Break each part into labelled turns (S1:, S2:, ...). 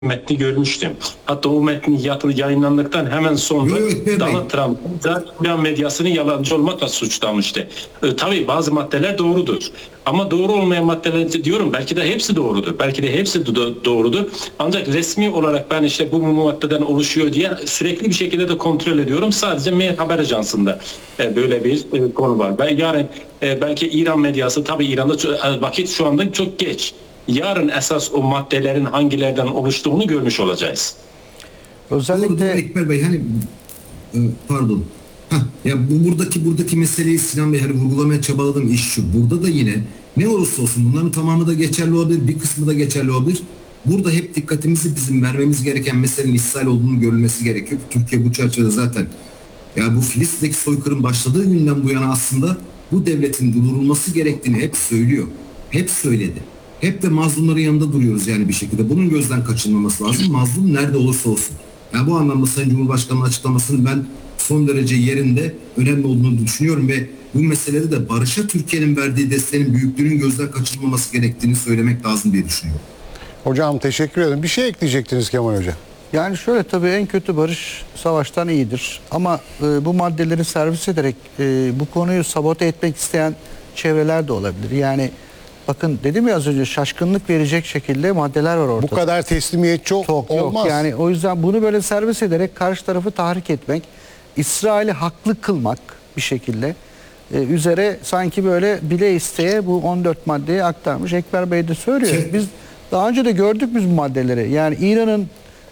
S1: metni görmüştüm. Hatta o metni yayınlandıktan hemen sonra
S2: Evet,
S1: Donald Trump İran medyasını yalancı olmakla suçlamıştı. Tabii bazı maddeler doğrudur. Ama doğru olmayan maddeler diyorum belki de hepsi doğrudur. Belki de hepsi doğrudur. Ancak resmi olarak ben işte bu maddeden oluşuyor diye sürekli bir şekilde de kontrol ediyorum. Sadece Mail Haber Ajansı'nda böyle bir konu var. Ben yarın belki İran medyası, tabii İran'da vakit şu anda çok geç. Yarın esas o maddelerin hangilerden oluştuğunu görmüş olacağız.
S2: Özellikle doğru, Ekber Bey hani pardon. Ya buradaki meseleyi Sinan Bey hani vurgulamaya çabaladığım iş şu. Burada da yine ne olursa olsun bunların tamamı da geçerli olabilir, bir kısmı da geçerli olabilir. Burada hep dikkatimizi bizim vermemiz gereken meselenin ishal olduğunu görülmesi gerekiyor. Türkiye bu çerçevede zaten ya bu Filistin'deki soykırım başladığı günden bu yana aslında bu devletin durdurulması gerektiğini hep söylüyor. Hep söyledi. Hep de mazlumların yanında duruyoruz yani bir şekilde. Bunun gözden kaçırılmaması lazım. Mazlum nerede olursa olsun. Yani bu anlamda Sayın Cumhurbaşkanı'nın açıklamasının ben son derece yerinde, önemli olduğunu düşünüyorum ve bu meselede de barışa Türkiye'nin verdiği desteğin büyüklüğünün gözden kaçırılmaması gerektiğini söylemek lazım diye düşünüyorum.
S3: Hocam teşekkür ederim. Bir şey ekleyecektiniz Kemal Hoca.
S4: Yani şöyle, tabii en kötü barış savaştan iyidir. Ama bu maddeleri servis ederek bu konuyu sabote etmek isteyen çevreler de olabilir. Yani bakın dedim ya az önce, şaşkınlık verecek şekilde maddeler var ortada.
S3: Bu kadar teslimiyetçi olmaz.
S4: Yok. Yani o yüzden bunu böyle servis ederek karşı tarafı tahrik etmek, İsrail'i haklı kılmak bir şekilde üzere sanki böyle bile isteye bu 14 maddeyi aktarmış. Ekber Bey de söylüyor. Biz daha önce de gördük biz bu maddeleri. Yani İran'ın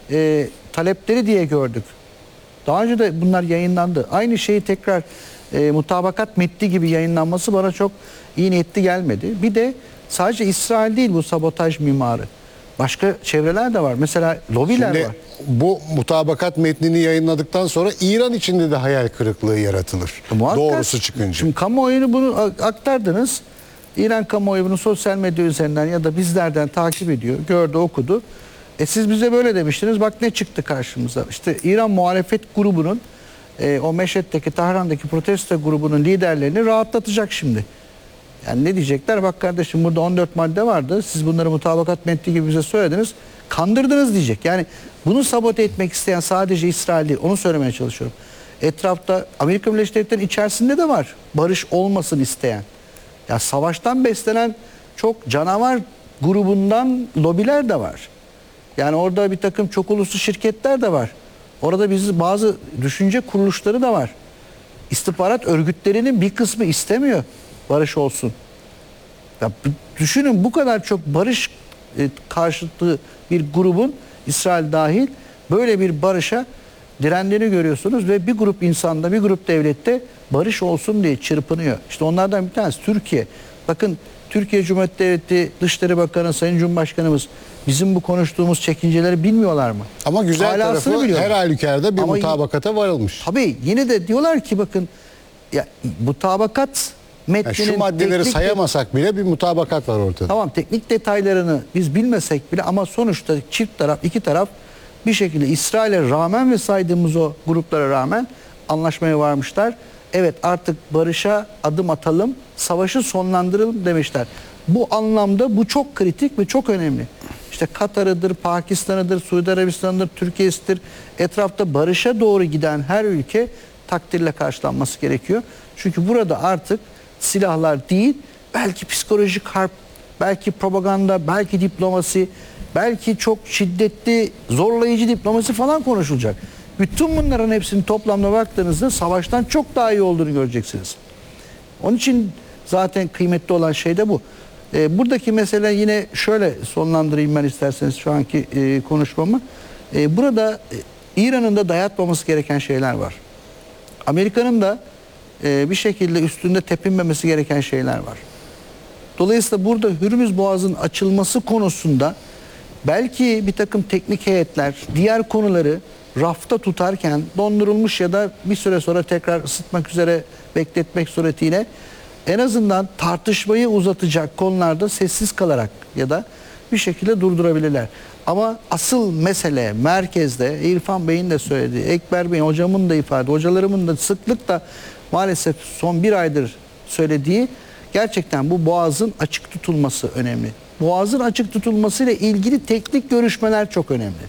S4: talepleri diye gördük. Daha önce de bunlar yayınlandı. Aynı şeyi tekrar mutabakat metni gibi yayınlanması bana çok iyi niyetli gelmedi. Bir de sadece İsrail değil bu sabotaj mimarı. Başka çevreler de var. Mesela lobiler var.
S3: Bu mutabakat metnini yayınladıktan sonra İran içinde de hayal kırıklığı yaratılır. Doğrusu çıkınca.
S4: Şimdi kamuoyunu bunu aktardınız. İran kamuoyu bunu sosyal medya üzerinden ya da bizlerden takip ediyor. Gördü, okudu. Siz bize böyle demiştiniz. Bak ne çıktı karşımıza. İşte İran muhalefet grubunun o Meşhed'deki, Tahran'daki protesto grubunun liderlerini rahatlatacak şimdi. Yani ne diyecekler? Bak kardeşim, burada 14 madde vardı. Siz bunları mutabakat metni gibi bize söylediniz. Kandırdınız diyecek. Yani bunu sabote etmek isteyen sadece İsrail değil. Onu söylemeye çalışıyorum. Etrafta Amerika Birleşik Devletleri'nin içerisinde de var barış olmasın isteyen. Ya savaştan beslenen çok canavar grubundan lobiler de var. Yani orada bir takım çok uluslu şirketler de var. Orada bazı düşünce kuruluşları da var. İstihbarat örgütlerinin bir kısmı istemiyor barış olsun. Ya düşünün, bu kadar çok barış karşıtı bir grubun, İsrail dahil, böyle bir barışa direndiğini görüyorsunuz ve bir grup insanda, bir grup devlette barış olsun diye çırpınıyor. İşte onlardan bir tanesi Türkiye. Bakın, Türkiye Cumhuriyeti Devleti Dışişleri Bakanı, Sayın Cumhurbaşkanımız bizim bu konuştuğumuz çekinceleri bilmiyorlar mı?
S3: Ama güzel tarafı her halükarda bir mutabakata varılmış.
S4: Tabii yine de diyorlar ki bakın ya, mutabakat metninin,
S3: şu maddeleri sayamasak bile bir mutabakat var ortada.
S4: Tamam, teknik detaylarını biz bilmesek bile ama sonuçta çift taraf, iki taraf bir şekilde İsrail'e rağmen ve saydığımız o gruplara rağmen anlaşmaya varmışlar. Evet, artık barışa adım atalım, savaşı sonlandıralım demişler. Bu anlamda bu çok kritik ve çok önemli. İşte Katar'ıdır, Pakistan'ıdır, Suudi Arabistan'ıdır, Türkiye'sidir. Etrafta barışa doğru giden her ülke takdirle karşılanması gerekiyor. Çünkü burada artık silahlar değil, belki psikolojik harp, belki propaganda, belki diplomasi, belki çok şiddetli, zorlayıcı diplomasi falan konuşulacak. Bütün bunların hepsini toplamda baktığınızda savaştan çok daha iyi olduğunu göreceksiniz. Onun için zaten kıymetli olan şey de bu. Buradaki mesele yine şöyle sonlandırayım ben isterseniz şu anki konuşmamı. Burada İran'ın da dayatmaması gereken şeyler var. Amerika'nın da bir şekilde üstünde tepinmemesi gereken şeyler var. Dolayısıyla burada Hürmüz Boğazı'nın açılması konusunda belki bir takım teknik heyetler diğer konuları rafta tutarken dondurulmuş ya da bir süre sonra tekrar ısıtmak üzere bekletmek suretiyle en azından tartışmayı uzatacak konularda sessiz kalarak ya da bir şekilde durdurabilirler. Ama asıl mesele merkezde, İrfan Bey'in de söylediği, Ekber Bey'in, hocamın da ifade, hocalarımın da sıklıkla maalesef son bir aydır söylediği, gerçekten bu boğazın açık tutulması önemli. Boğaz'ın açık tutulmasıyla ilgili teknik görüşmeler çok önemli.